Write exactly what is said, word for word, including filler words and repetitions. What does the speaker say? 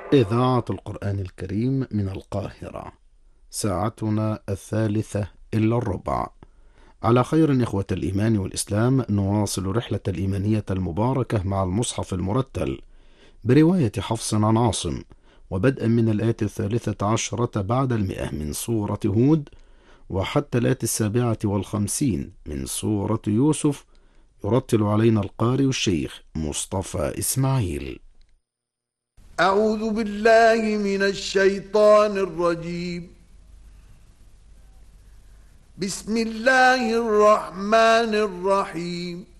إذاعة القرآن الكريم من القاهرة. ساعتنا الثالثة إلا الربع. على خير إخوة الإيمان والإسلام، نواصل رحلة الإيمانية المباركة مع المصحف المرتل برواية حفص عن عاصم، وبدءا من الآية الثالثة عشرة بعد المئة من سورة هود، وحتى الآية السابعة والخمسين من سورة يوسف. يرتل علينا القارئ الشيخ مصطفى إسماعيل. أعوذ بالله من الشيطان الرجيم. بسم الله الرحمن الرحيم.